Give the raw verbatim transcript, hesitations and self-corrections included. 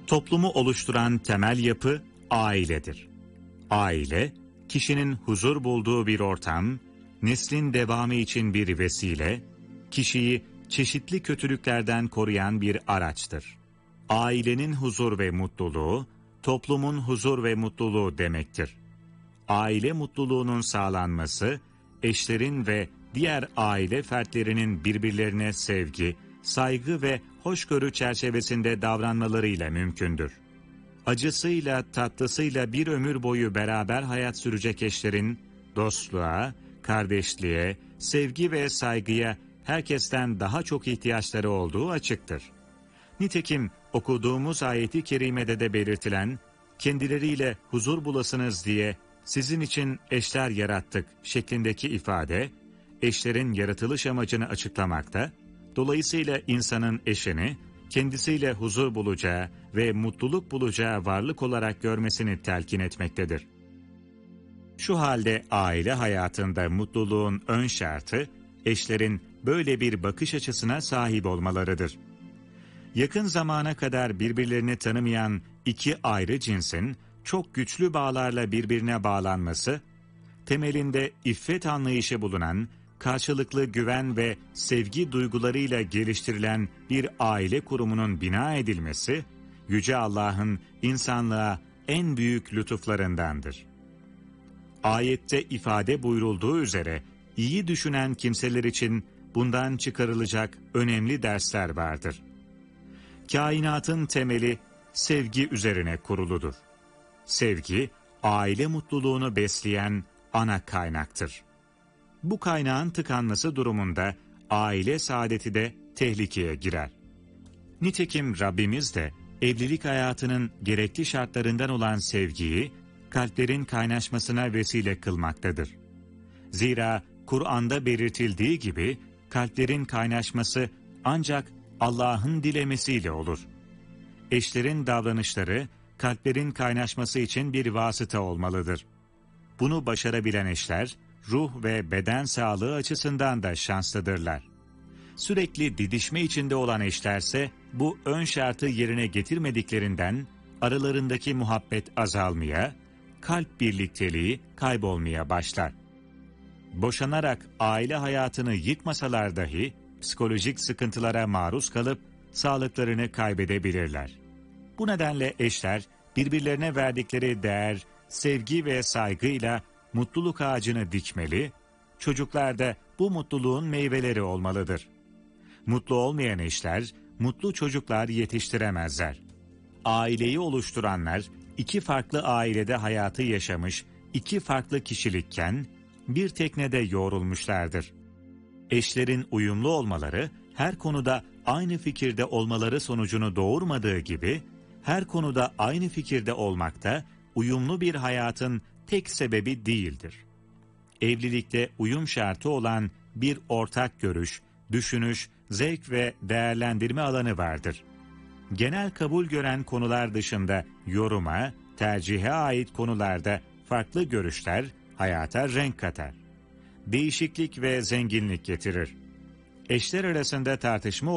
Toplumu oluşturan temel yapı ailedir. Aile, kişinin huzur bulduğu bir ortam, neslin devamı için bir vesile, kişiyi çeşitli kötülüklerden koruyan bir araçtır. Ailenin huzur ve mutluluğu, toplumun huzur ve mutluluğu demektir. Aile mutluluğunun sağlanması, eşlerin ve diğer aile fertlerinin birbirlerine sevgi, saygı ve hoşgörü çerçevesinde davranmalarıyla mümkündür. Acısıyla, tatlısıyla bir ömür boyu beraber hayat sürecek eşlerin, dostluğa, kardeşliğe, sevgi ve saygıya herkesten daha çok ihtiyaçları olduğu açıktır. Nitekim okuduğumuz ayeti kerimede de belirtilen, kendileriyle huzur bulasınız diye sizin için eşler yarattık şeklindeki ifade, eşlerin yaratılış amacını açıklamakta, dolayısıyla insanın eşini, kendisiyle huzur bulacağı ve mutluluk bulacağı varlık olarak görmesini telkin etmektedir. Şu halde aile hayatında mutluluğun ön şartı, eşlerin böyle bir bakış açısına sahip olmalarıdır. Yakın zamana kadar birbirlerini tanımayan iki ayrı cinsin çok güçlü bağlarla birbirine bağlanması, temelinde iffet anlayışı bulunan, karşılıklı güven ve sevgi duygularıyla geliştirilen bir aile kurumunun bina edilmesi, Yüce Allah'ın insanlığa en büyük lütuflarındandır. Ayette ifade buyurulduğu üzere, iyi düşünen kimseler için bundan çıkarılacak önemli dersler vardır. Kainatın temeli sevgi üzerine kuruludur. Sevgi, aile mutluluğunu besleyen ana kaynaktır. Bu kaynağın tıkanması durumunda aile saadeti de tehlikeye girer. Nitekim Rabbimiz de evlilik hayatının gerekli şartlarından olan sevgiyi, kalplerin kaynaşmasına vesile kılmaktadır. Zira Kur'an'da belirtildiği gibi kalplerin kaynaşması ancak Allah'ın dilemesiyle olur. Eşlerin davranışları kalplerin kaynaşması için bir vasıta olmalıdır. Bunu başarabilen eşler, ruh ve beden sağlığı açısından da şanslıdırlar. Sürekli didişme içinde olan eşlerse bu ön şartı yerine getirmediklerinden aralarındaki muhabbet azalmaya, kalp birlikteliği kaybolmaya başlar. Boşanarak aile hayatını yıkmasalar dahi psikolojik sıkıntılara maruz kalıp sağlıklarını kaybedebilirler. Bu nedenle eşler birbirlerine verdikleri değer, sevgi ve saygıyla mutluluk ağacını dikmeli, çocuklar da bu mutluluğun meyveleri olmalıdır. Mutlu olmayan eşler, mutlu çocuklar yetiştiremezler. Aileyi oluşturanlar, iki farklı ailede hayatı yaşamış, iki farklı kişilikken, bir teknede yoğrulmuşlardır. Eşlerin uyumlu olmaları, her konuda aynı fikirde olmaları sonucunu doğurmadığı gibi, her konuda aynı fikirde olmakta, uyumlu bir hayatın tek sebebi değildir. Evlilikte uyum şartı olan bir ortak görüş, düşünüş, zevk ve değerlendirme alanı vardır. Genel kabul gören konular dışında yoruma, tercihe ait konularda farklı görüşler hayata renk katar. Değişiklik ve zenginlik getirir. Eşler arasında tartışma